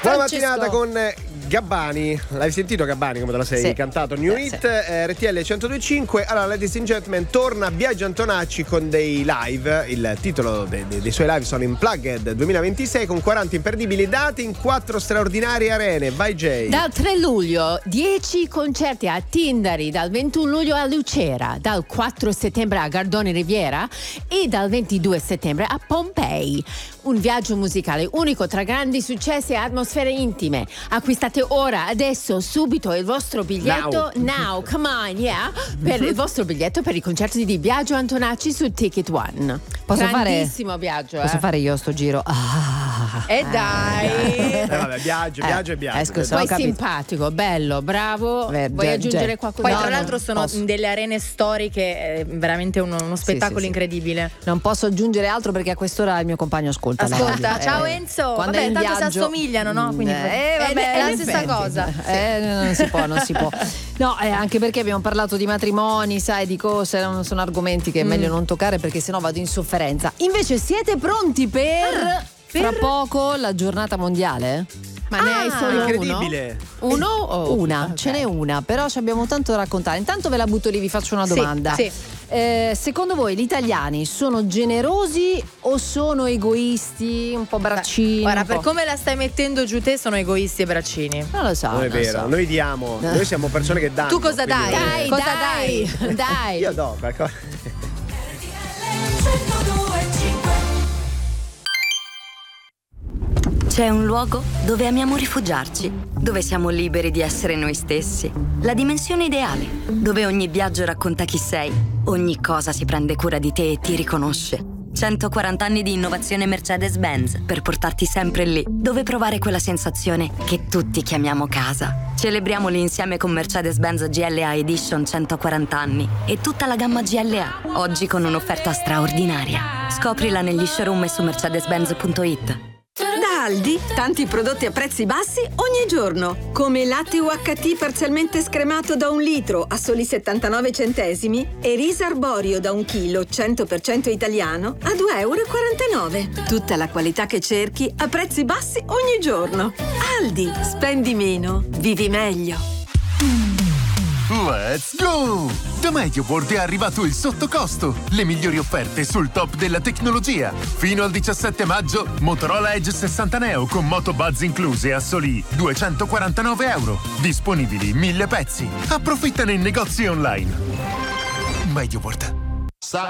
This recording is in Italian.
Buona mattinata con Gabbani. L'hai sentito Gabbani come te la sei cantato? New Hit, RTL 102.5. Allora, ladies and gentlemen, torna Biagio Antonacci con dei live. Il titolo dei suoi live sono Unplugged 2026 con 40 imperdibili date in 4 straordinarie arene. Vai Jay. Dal 3 luglio 10 concerti a Tindari, dal 21 luglio a Lucera, dal 4 settembre a Gardone Riviera e dal 22 settembre a Pompei. Un viaggio musicale unico tra grandi successi e atmosfere intime. Acquistate ora, adesso, subito il vostro biglietto. Now, come on, yeah. Per il vostro biglietto per i concerti di Biagio Antonacci su Ticket One. Grandissimo Biagio. Posso fare io sto giro? Dai. Vabbè, Biagio e Biagio. Poi simpatico, bello, bravo. Vuoi aggiungere qualcosa? Poi tra l'altro sono delle arene storiche, veramente uno spettacolo incredibile. Non posso aggiungere altro perché a quest'ora il mio compagno ascolta. Ciao Enzo. Quando vabbè, è in tanto viaggio, si assomigliano, no? Quindi è la stessa cosa. Non si può. No, anche perché abbiamo parlato di matrimoni, sai, di cose, sono argomenti che è meglio non toccare perché sennò vado in sofferenza. Invece siete pronti per fra poco la giornata mondiale? Ma ne hai solo incredibile. uno? Una, Okay. ce n'è una, però ci abbiamo tanto da raccontare. Intanto ve la butto lì, vi faccio una domanda. Sì. Secondo voi gli italiani sono generosi o sono egoisti, un po' braccini? Guarda, un per po'? come la stai mettendo giù te, sono egoisti e braccini. Non lo so. Non è non vero, so. noi diamo, noi siamo persone che danno. Tu cosa quindi- dai? Dai. Io do qualcosa. C'è un luogo dove amiamo rifugiarci, dove siamo liberi di essere noi stessi. La dimensione ideale, dove ogni viaggio racconta chi sei, ogni cosa si prende cura di te e ti riconosce. 140 anni di innovazione Mercedes-Benz per portarti sempre lì, dove provare quella sensazione che tutti chiamiamo casa. Celebriamoli insieme con Mercedes-Benz GLA Edition 140 anni e tutta la gamma GLA, oggi con un'offerta straordinaria. Scoprila negli showroom e su mercedes-benz.it. Da Aldi, tanti prodotti a prezzi bassi ogni giorno, come latte UHT parzialmente scremato da 1 litro a soli 79 centesimi e riso arborio da 1 chilo 100% italiano a 2,49 €. Tutta la qualità che cerchi a prezzi bassi ogni giorno. Aldi, spendi meno, vivi meglio. Let's go! Da MediaWorld è arrivato il sottocosto, le migliori offerte sul top della tecnologia. Fino al 17 maggio, Motorola Edge 60 Neo con Moto Buzz incluse a soli €249. Disponibili 1000 pezzi. Approfittane in negozi online. MediaWorld.